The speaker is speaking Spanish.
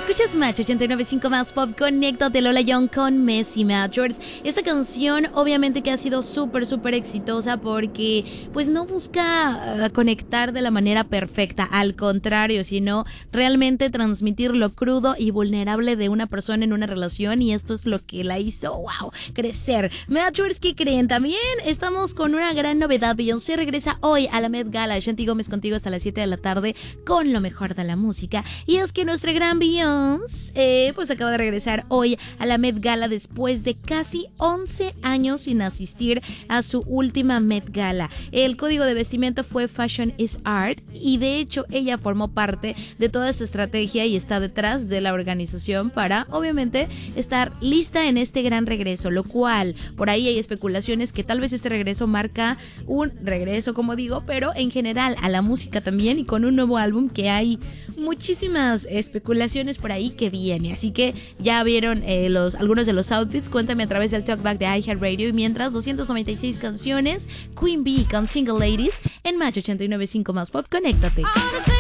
Escuchas Match 89.5 más pop. Conéctate, Lola Young con Messi Matchers. Esta canción obviamente que ha sido súper exitosa porque pues no busca conectar de la manera perfecta, al contrario, sino realmente transmitir lo crudo y vulnerable de una persona en una relación, y esto es lo que la hizo, wow, crecer. Matchers, ¿qué creen? También estamos con una gran novedad. Beyoncé regresa hoy a la Met Gala. Shanti Gómez contigo hasta las 7 de la tarde con lo mejor de la música. Y es que nuestra gran Beyoncé pues acaba de regresar hoy a la Met Gala después de casi 11 años sin asistir a su última Met Gala. El código de vestimenta fue Fashion is Art, y de hecho ella formó parte de toda esta estrategia y está detrás de la organización para obviamente estar lista en este gran regreso, lo cual por ahí hay especulaciones que tal vez este regreso marca un regreso, como digo, pero en general a la música también, y con un nuevo álbum que hay muchísimas especulaciones por ahí que viene. Así que ya vieron algunos de los outfits. Cuéntame a través del Talkback de iHeartRadio. Y mientras, 296 canciones, Queen Bee con Single Ladies en Match 89.5 más pop. Conéctate.